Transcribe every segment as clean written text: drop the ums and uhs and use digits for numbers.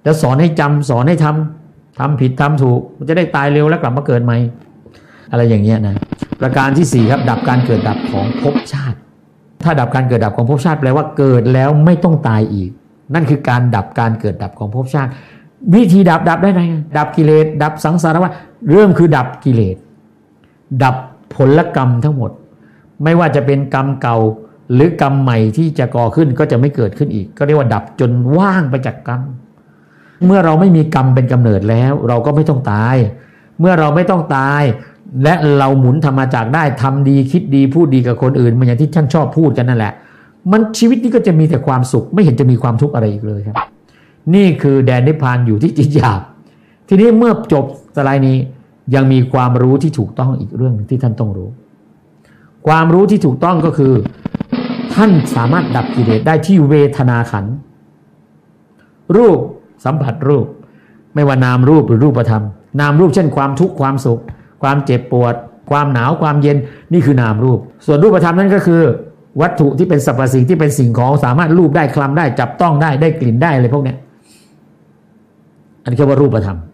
แล้วสอนให้จำสอนให้ทำผิดทำถูกมันจะได้ตายเร็วแล้วกลับมาเกิดใหม่อะไรอย่างเงี้ยนะประการที่4ครับดับการเกิดดับของภพชาติถ้าดับการเกิดดับของภพชาติแปลว่าเกิดแล้วไม่ต้องตายอีกนั่นคือการดับการเกิดดับของภพชาติวิธีดับได้ไงดับกิเลสดับสังสารวัฏเริ่มคือดับกิเลสดับผลกรรมทั้งหมดไม่ว่าจะเป็นกรรมเก่าหรือกรรมใหม่ที่จะก่อขึ้นก็จะไม่เกิดขึ้นอีกก็เรียกว่าดับจนว่างไปจากกรรมเมื่อเราไม่มีกรรมเป็นกำเนิดแล้วเราก็ไม่ต้องตายเมื่อเราไม่ต้องตายและเราหมุนธรรมจักรได้ทำดีคิดดีพูดดีกับคนอื่นเหมือนอย่างที่ท่านชอบพูดกันนั่นแหละมันชีวิตนี้ก็จะมีแต่ความสุขไม่เห็นจะมีความทุกข์อะไรอีกเลยครับนี่คือแดนนิพพานอยู่ที่จิตหยาบทีนี้เมื่อจบสไลด์นี้ยังมีความรู้ที่ถูกต้องอีกเรื่องนึงที่ท่านต้องรู้ความรู้ที่ถูกต้องก็คือท่านสามารถดับกิเลสได้ที่เวทนาขันธ์รูปสัมผัสรูปไม่ว่านามรูปหรือรูปธรรมนามรูปเช่นความทุกข์ความสุขความเจ็บปวดความหนาวความเย็นนี่คือนามรูปส่วนรูปธรรมนั่นก็คือวัตถุที่เป็นสรรพสิ่งที่เป็นสิ่งของสามารถรูปได้คลำได้จับต้องได้กลิ่นได้อะไรพวกนี้อันนี้เรียกว่ารูปธรรม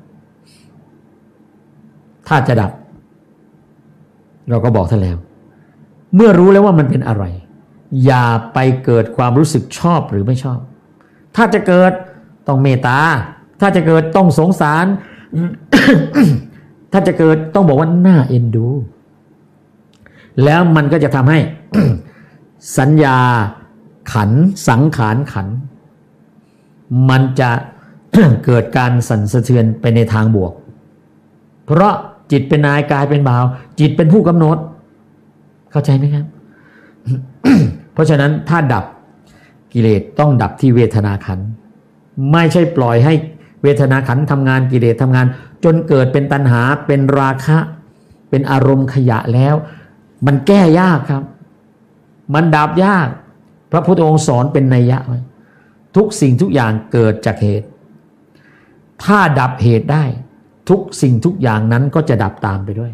ถ้าจะดับเราก็บอกท่านแล้วเมื่อรู้แล้วว่ามันเป็นอะไรอย่าไปเกิดความรู้สึกชอบหรือไม่ชอบถ้าจะเกิดต้องเมตตาถ้าจะเกิดต้องสงสาร ถ้าจะเกิดต้องบอกว่าน่าเอ็นดูแล้วมันก็จะทำให้ สัญญาขันธ์สังขารขันธ์มันจะ เกิดการสั่นสะเทือนไปในทางบวกเพราะจิตเป็นนายกายเป็นบ่าวจิตเป็นผู้กำหนดเข้าใจไหมครับ เพราะฉะนั้นถ้าดับกิเลสต้องดับที่เวทนาขันธ์ไม่ใช่ปล่อยให้เวทนาขันธ์ทำงานกิเลสทำงานจนเกิดเป็นตัณหาเป็นราคะเป็นอารมณ์ขยะแล้วมันแก้ยากครับมันดับยากพระพุทธองค์สอนเป็นนัยยะไว้ทุกสิ่งทุกอย่างเกิดจากเหตุถ้าดับเหตุได้ทุกสิ่งทุกอย่างนั้นก็จะดับตามไปด้วย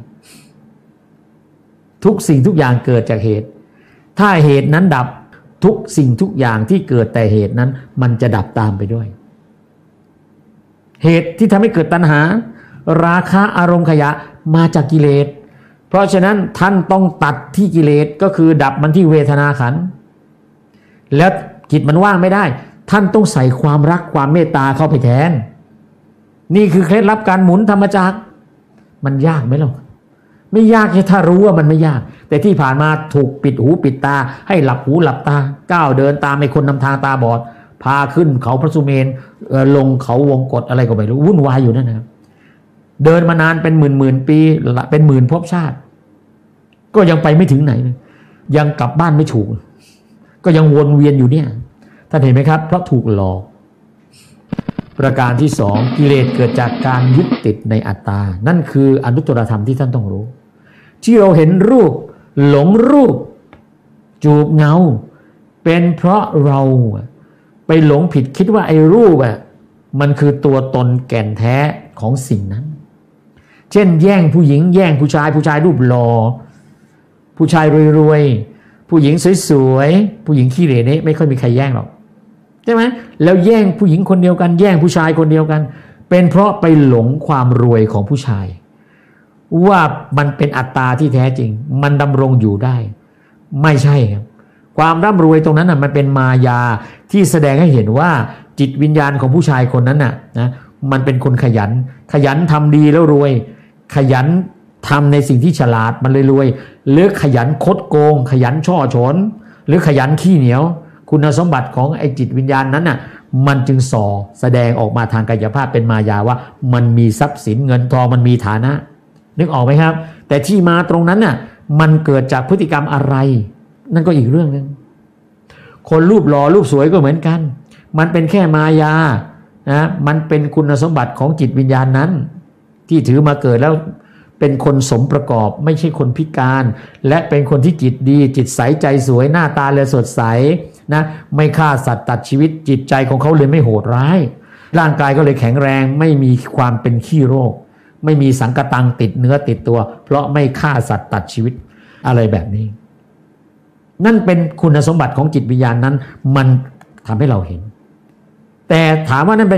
ทุกสิ่งทุกอย่างเกิดจากเหตุถ้าเหตุนั้นดับทุกสิ่งทุกอย่างที่เกิดแต่เหตุนั้นมันจะดับตามไปด้วยเหตุที่ทำให้เกิดตัณหาราคะอารมณ์ขยะมาจากกิเลสเพราะฉะนั้นท่านต้องตัดที่กิเลสก็คือดับมันที่เวทนาขันธ์แล้วจิตมันว่างไม่ได้ท่านต้องใส่ความรักความเมตตาเข้าไปแทนนี่คือเคล็ดลับการหมุนธรรมจักรมันยากไหมล่ะไม่ยากแค่ถ้ารู้ว่ามันไม่ยากแต่ที่ผ่านมาถูกปิดหูปิดตาให้หลับหูหลับตาก้าวเดินตามไอ้คนนำทางตาบอดพาขึ้นเขาพระสุเมรุลงเขาวงกฏอะไรก็ไม่รู้วุ่นวายอยู่นั่นนะครับเดินมานานเป็นหมื่นปีเป็นหมื่นภพชาติก็ยังไปไม่ถึงไหนเลยยังกลับบ้านไม่ถูกก็ยังวนเวียนอยู่เนี่ยท่านเห็นไหมครับเพราะถูกหลอกประการที่2กิเลสเกิดจากการยึดติดในอัตตานั่นคืออนุตตรธรรมที่ท่านต้องรู้ที่เราเห็นรูปหลงรูปจูบเงาเป็นเพราะเราไปหลงผิดคิดว่าไอ้รูปมันคือตัวตนแก่นแท้ของสิ่งนั้นเช่นแย่งผู้หญิงแย่งผู้ชายรูปหล่อผู้ชายรวยๆผู้หญิงสวยๆผู้หญิงขี้เหร่นี่ไม่ค่อยมีใครแย่งหรอกใช่ไหมแล้วแย่งผู้หญิงคนเดียวกันแย่งผู้ชายคนเดียวกันเป็นเพราะไปหลงความรวยของผู้ชายว่ามันเป็นอัตตาที่แท้จริงมันดำรงอยู่ได้ไม่ใช่ครับความร่ำรวยตรงนั้นมันเป็นมายาที่แสดงให้เห็นว่าจิตวิญญาณของผู้ชายคนนั้นนะมันเป็นคนขยันทำดีแล้วรวยขยันทำในสิ่งที่ฉลาดมันเลยรวยหรือขยันคดโกงขยันช่อฉนหรือขยันขี้เหนียวคุณสมบัติของไอ้จิตวิญญาณนั้นน่ะมันจึงส่อแสดงออกมาทางกายภาพเป็นมายาว่ามันมีทรัพย์สินเงินทองมันมีฐานะนึกออกไหมครับแต่ที่มาตรงนั้นน่ะมันเกิดจากพฤติกรรมอะไรนั่นก็อีกเรื่องนึงคนรูปหล่อรูปสวยก็เหมือนกันมันเป็นแค่มายานะมันเป็นคุณสมบัติของจิตวิญญาณนั้นที่ถือมาเกิดแล้วเป็นคนสมประกอบไม่ใช่คนพิการและเป็นคนที่จิตดีจิตใสใจสวยหน้าตาเลยสดใสนะไม่ฆ่าสัตว์ตัดชีวิตจิตใจของเขาเลยไม่โหดร้ายร่างกายก็เลยแข็งแรงไม่มีความเป็นขี้โรคไม่มีสังกตังติดเนื้อติดตัวเพราะไม่ฆ่าสัตว์ตัดชีวิตอะไรแบบนี้นั่นเป็นคุณสมบัติของจิตวิญญาณนั้นมันทำให้เราเห็นแต่ถามว่านั่นเป็น